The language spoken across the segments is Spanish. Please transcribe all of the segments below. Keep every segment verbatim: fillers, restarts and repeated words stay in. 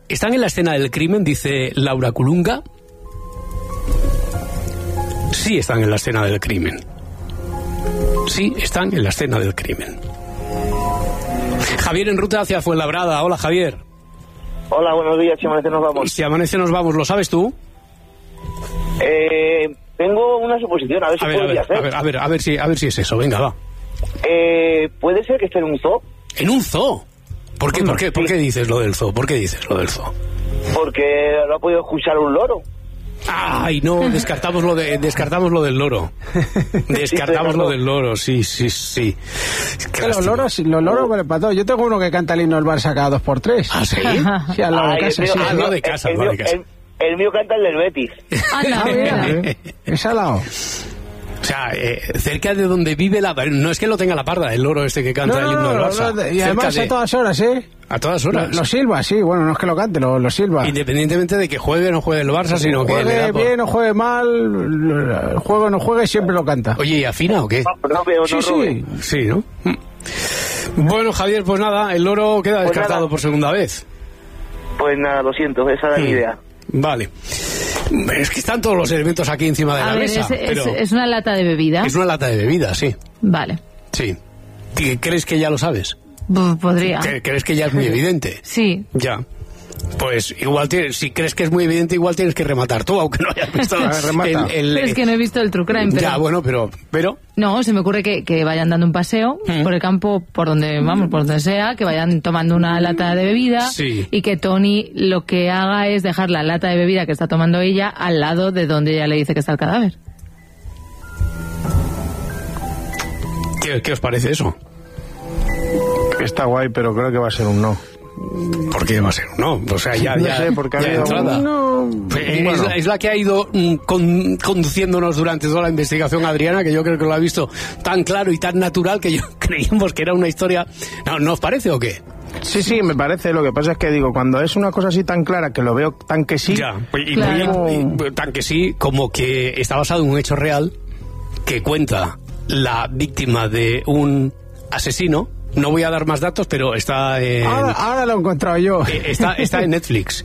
¿Están en la escena del crimen, dice Laura Colunga? Sí, están en la escena del crimen. Sí, están en la escena del crimen. Javier en ruta hacia Fuenlabrada. Hola, Javier. Hola, buenos días. Si amanece nos vamos. Si amanece nos vamos, ¿lo sabes tú? Eh, tengo una suposición, a ver si a ver, podría a ver, ser. a ver, a ver, a ver si, a ver si es eso. Venga, va. Eh, ¿Puede ser que esté en un zoo? ¿En un zoo? ¿Por qué, ¿por qué, por qué dices lo del zoo? ¿Por qué dices lo del zoo? Porque lo ha podido escuchar un loro. Ay, no, descartamos lo de descartamos lo del loro. Descartamos lo del loro, sí, sí, sí. Los loros, los loros vale para todo. Yo tengo uno que canta el himno del Barça cada dos por tres. ¿Ah, sí? Sí, al lado de casa, sí. Al lado de casa, al lado de casa. El, el mío canta el del Betis. Ah, mira, es al lado. O sea, eh, cerca de donde vive la... No es que lo tenga la parda, el loro este que canta no, el himno del no, Barça. no, y además de... a todas horas, ¿eh? A todas horas. Lo, lo silba, sí, bueno, no es que lo cante, lo, lo silba. Independientemente de que juegue o no juegue el Barça, sino que... Juegue le da por... bien o juegue mal, juegue o no juegue, siempre lo canta. Oye, ¿y afina o qué? No, no veo, no sí, robe. sí. Sí, ¿no? Bueno, Javier, pues nada, el loro queda Pues descartado nada. por segunda vez. Pues nada, lo siento, esa era mi idea. Vale. Es que están todos los elementos aquí encima de A la ver, mesa. es, es- pero es una lata de bebida. es una lata de bebida, sí. Vale. Sí. ¿Qué- ¿Crees que ya lo sabes? B- Podría. ¿Cre- ¿Crees que ya es muy evidente? Sí. Ya. Pues igual, tienes, si crees que es muy evidente, igual tienes que rematar tú, aunque no hayas visto A ver, remata. el, el- Pero es que no he visto el True Crime. Pero... Ya, bueno, pero... pero No, se me ocurre que, que vayan dando un paseo Mm. por el campo, por donde, vamos, por donde sea, que vayan tomando una lata de bebida Sí. y que Tony lo que haga es dejar la lata de bebida que está tomando ella al lado de donde ella le dice que está el cadáver. ¿qué, qué os parece eso? Está guay, pero creo que va a ser un no. ¿Por qué va a ser? No, o sea, ya... No ya sé, porque ha ya de habido entrada. no, Eh, bueno. es, la, es la que ha ido mm, con- conduciéndonos durante toda la investigación, Adriana, que yo creo que lo ha visto tan claro y tan natural que yo creíamos que era una historia... ¿No, ¿no os parece o qué? Sí, sí, me parece. Lo que pasa es que digo, cuando es una cosa así tan clara que lo veo tan que sí. Ya, y, Claro. y- y- tan que sí, como que está basado en un hecho real que cuenta la víctima de un asesino. No voy a dar más datos, pero está en, Ahora, ahora lo he encontrado yo. eh, está, está en Netflix.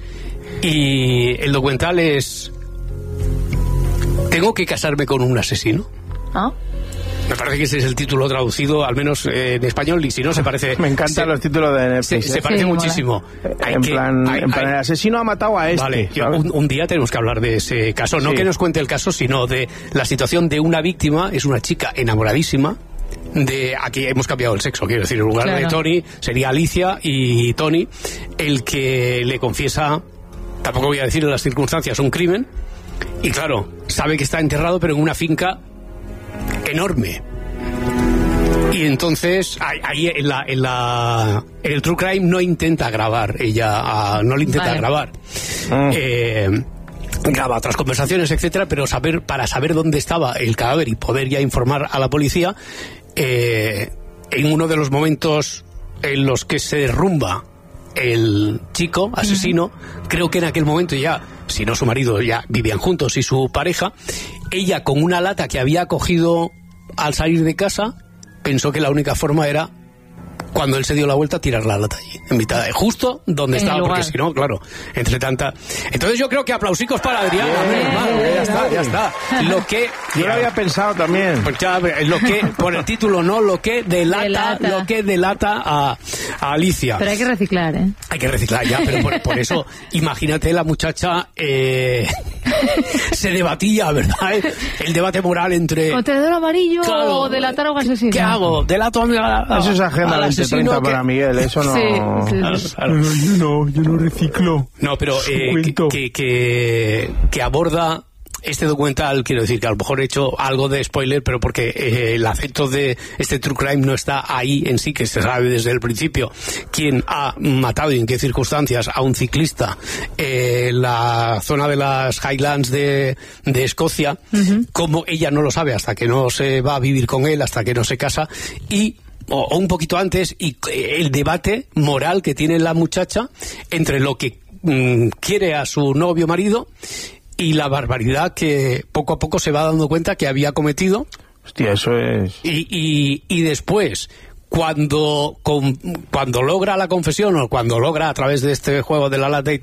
Y el documental es... ¿Tengo que casarme con un asesino? ¿Ah? Me parece que ese es el título traducido, al menos eh, en español, y si no se parece... Me encantan se- los títulos de Se, Netflix. se ¿eh? parece Sí, mola. muchísimo. Hay En que- plan, hay- en plan, hay- el asesino ha matado a este. Vale, yo- ¿sabes? un, un día tenemos que hablar de ese caso. No Sí. que nos cuente el caso, sino de la situación de una víctima. Es una chica enamoradísima. De aquí hemos cambiado el sexo, quiero decir, en lugar Claro. de Tony sería Alicia y Tony el que le confiesa, tampoco voy a decir en las circunstancias, un crimen. Y claro, sabe que está enterrado, pero en una finca enorme. Y entonces, ahí, ahí en, la, en, la, en el True Crime no intenta grabar, ella ah, no le intenta Vale. grabar. Mm. Eh, graba otras conversaciones, etcétera, pero saber para saber dónde estaba el cadáver y poder ya informar a la policía, eh, en uno de los momentos en los que se derrumba el chico asesino, creo que en aquel momento ya, si no su marido, ya vivían juntos y su pareja, ella con una lata que había cogido al salir de casa, pensó que la única forma era, cuando él se dio la vuelta, tirar la lata allí, en mitad de, justo donde En estaba, el porque lugar. si no, claro, entre tanta... Entonces yo creo que aplausicos para Adrián, menos mal, ya está, ya está. Lo que... Yo lo había pensado también. Pues ya, lo que, por el título, no, lo que delata, Delata. lo que delata a, a Alicia. Pero hay que reciclar, ¿eh? Hay que reciclar ya, pero por, por eso, imagínate la muchacha, eh, se debatía, ¿verdad? El debate moral entre... ¿Contenedor amarillo Claro. o delatar a un asesino? ¿Qué hago? ¿Delato a, a, Eso es agenda al veinte asesino treinta que- para Miguel, eso no... Sí, sí, sí. Claro. No, yo no reciclo. No, pero eh, que, Cuento. que, que, que aborda este documental, quiero decir que a lo mejor he hecho algo de spoiler, pero porque eh, el acento de este True Crime no está ahí en sí, que se sabe desde el principio quién ha matado y en qué circunstancias a un ciclista eh, en la zona de las Highlands de, de Escocia, uh-huh. como ella no lo sabe hasta que no se va a vivir con él, hasta que no se casa, y o, o un poquito antes, y eh, el debate moral que tiene la muchacha entre lo que mm, quiere a su novio marido y la barbaridad que poco a poco se va dando cuenta que había cometido. Hostia, eso es... Y, y, y después, cuando, con, cuando logra la confesión, o cuando logra a través de este juego de la lata y